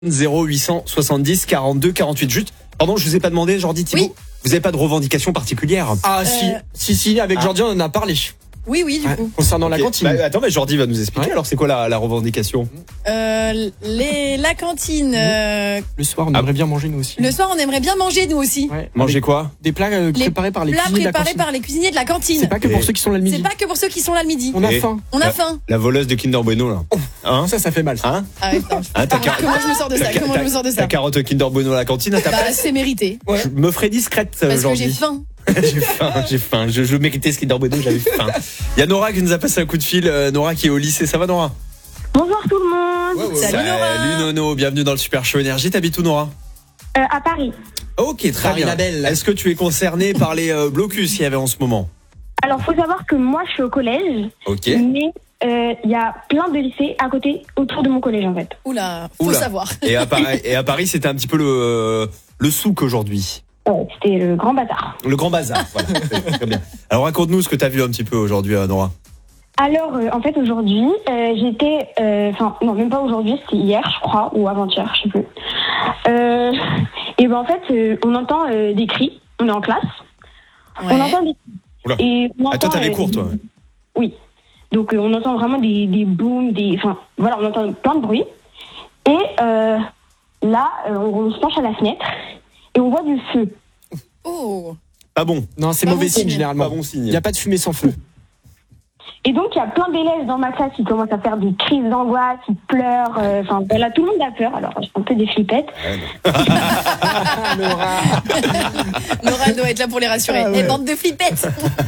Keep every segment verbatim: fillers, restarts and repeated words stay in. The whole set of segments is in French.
zéro huit cent soixante-dix quarante-deux quarante-huit. Juste, pardon, je vous ai pas demandé, Jordi, Thibaut. Oui. Vous avez pas de revendication particulière? Ah si, Euh, si, si, avec Ah. Jordi on en a parlé. Oui, oui, du Ouais, coup. concernant Ok. la cantine. Bah, attends, mais Jordi va nous expliquer. Ouais. Alors, c'est quoi la, la revendication? Euh, les, la cantine. euh, Le soir, on Ah. aimerait bien manger nous aussi. le soir, on aimerait bien manger, nous aussi. Ouais. Manger Avec quoi? Des plats euh, Les préparés par les Plats cuisiniers de la préparés cantine. par les cuisiniers de la cantine. C'est pas que Et- pour ceux qui sont là le midi. C'est pas que pour ceux qui sont là le midi. On a Et- faim. On a La- faim. La voleuse de Kinder Bueno, là. Hein? Ça, ça fait mal. Hein? Ah, ouais, putain. Hein, ta car- Comment je me sors de ça ta- Comment ta- je me sors de Ta ça carotte Kinder Bueno à la cantine, à ta Bah, place? c'est mérité. Je me ferai discrète, euh, Parce que Jordi. j'ai faim. J'ai faim, j'ai faim. Je, je méritais ce Kinder Bueno, j'avais faim. Il y a Nora qui nous a passé un coup de fil. Euh, Nora qui est au lycée. Ça va, Nora? Bonjour tout le monde. Salut, Nora. Salut Nono, bienvenue dans le Super Show Énergie. T'habites où, Nora? Euh, à Paris. Ok, très Paris bien. la belle. Est-ce que tu es concerné par les euh, blocus qu'il y avait en ce moment? Alors, faut savoir que moi, je suis au collège, Ok. mais euh, il y a plein de lycées à côté, autour de mon collège, en fait. Oula, faut Oula. savoir. Et à Paris, et à Paris c'était un petit peu le, euh, le souk aujourd'hui. Ouais, c'était le grand bazar. Le grand bazar. Voilà, c'est très bien. Alors raconte-nous ce que tu as vu un petit peu aujourd'hui, euh, Nora. Alors, euh, en fait, aujourd'hui, euh, j'étais... euh, Enfin, non, même pas aujourd'hui, c'était hier, je crois, ou avant-hier, je sais plus. Euh, et ben en fait, euh, on entend euh, des cris, on est en classe, Ouais. on entend des Oula. Et on Ah, toi, entend, t'avais euh, cours, toi. Oui. Donc, euh, on entend vraiment des, des booms, des... Enfin, voilà, on entend plein de bruit. Et euh, là, euh, on, on se penche à la fenêtre et on voit du feu. Oh. Pas bon. Non, c'est Pas mauvais bon signe signe. généralement. Pas bon signe. Il n'y a pas de fumée sans feu. Et donc, il y a plein d'élèves dans ma classe qui commencent à faire des crises d'angoisse, qui pleurent. euh, Enfin, voilà, tout le monde a peur. Alors, un peu des flippettes. Ah, Nora. Nora doit être là pour les rassurer. Ah ouais. Et bande de flippettes.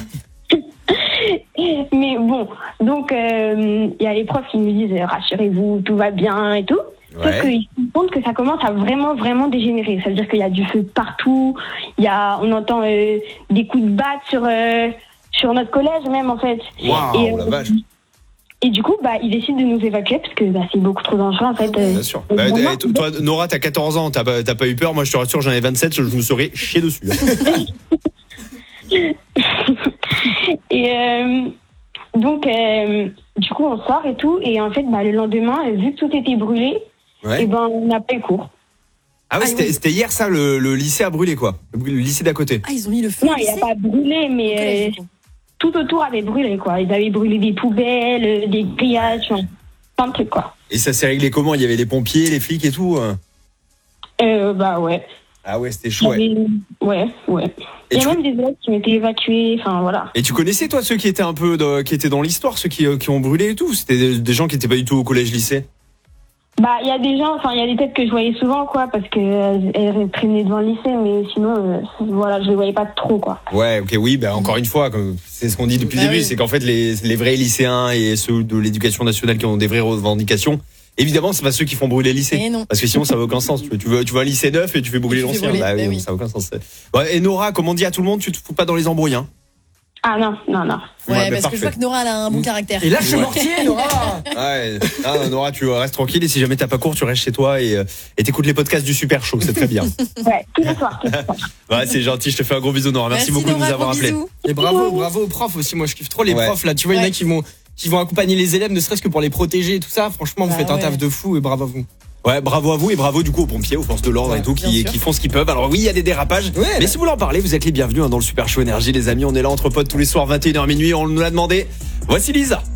Mais bon, donc, euh, il y a les profs qui nous disent euh, rassurez-vous, tout va bien et tout. Sauf Ouais. qu'ils se rendent compte que ça commence à vraiment, vraiment dégénérer. Ça veut dire qu'il y a du feu partout. Il y a, on entend euh, des coups de batte sur, euh, sur notre collège, même, en fait. Waouh, Et, euh, la vache. Et du coup, bah, ils décident de nous évacuer parce que bah, c'est beaucoup trop dangereux, en fait. euh. Bien sûr. Euh, Bah, vraiment, eh, toi, toi, Nora, t'as quatorze ans, t'as pas, t'as pas eu peur. Moi, je te rassure, j'en ai vingt-sept, je me serais chié dessus. Et euh, donc, euh, du coup, on sort et tout. Et en fait, bah, le lendemain, euh, vu que tout était brûlé, Ouais. et ben, on n'a pas eu cours. Ah ouais, Ah, c'était, oui. c'était hier ça, le, le lycée a brûlé quoi. Le, le lycée d'à côté. Ah, ils ont mis le feu. Non, au il n'a lycée pas brûlé, Au mais collège, euh, du coup. tout autour avait brûlé, quoi. Ils avaient brûlé des poubelles, euh, des grillages, enfin, plein de trucs, quoi. Et ça s'est réglé comment? Il y avait les pompiers, les flics et tout. euh Euh, bah ouais. Ah ouais, c'était Il y chaud. Ouais. avait- Ouais, ouais. Et Il y tu, a même des élèves qui ont été évacués, enfin voilà. et tu connaissais toi ceux qui étaient un peu de- qui étaient dans l'histoire, ceux qui, euh, qui ont brûlé et tout? C'était des, des gens qui étaient pas du tout au collège-lycée. Bah, il y a des gens, enfin, il y a des têtes que je voyais souvent, quoi, parce que euh, elles traînaient devant le lycée, mais sinon, euh, voilà, je les voyais pas trop, quoi. Ouais, ok, oui, bah encore une fois, comme c'est ce qu'on dit depuis Bah le début, oui. c'est qu'en fait les, les vrais lycéens et ceux de l'éducation nationale qui ont des vraies revendications, évidemment, c'est pas ceux qui font brûler le lycée. Et non. Parce que sinon, ça n'a aucun sens. Tu veux, tu veux, tu veux un lycée neuf et tu fais brûler Tu fais l'ancien. brûler, Bah bah oui, oui. ça n'a aucun sens. Ouais, et Nora, comme on dit à tout le monde, tu te fous pas dans les embrouilles. Hein. Ah non, non, non. Ouais, Ouais, bah, parce que je vois parfait. que Nora elle a un bon caractère. Et lâche le Ouais. mortier, Nora. Ouais. Ah, Nora, tu restes tranquille et si jamais t'as pas cours, tu restes chez toi et euh, et t'écoutes les podcasts du Super Show. C'est très bien. Ouais, tous les soirs, tous les soirs. Ouais, c'est gentil. Je te fais un gros bisou, Nora. Merci, beaucoup Nora, de nous avoir gros appelés. bisous. Et bravo, bravo aux profs aussi. Moi, je kiffe trop les Ouais. profs là. Tu vois, il y en a Ouais. qui vont, qui vont accompagner les élèves, ne serait-ce que pour les protéger et tout ça. Franchement, vous Bah faites un ouais. taf de fou et bravo à vous. Ouais, bravo à vous et bravo du coup aux pompiers, aux forces de l'ordre Ouais, et tout bien qui, sûr. qui font ce qu'ils peuvent. Alors oui, il y a des dérapages, Ouais, mais bah. si vous voulez en parler, vous êtes les bienvenus hein, dans le Super Show Énergie, les amis. On est là entre potes tous les soirs vingt et une heures minuit. On nous l'a demandé. Voici Lisa.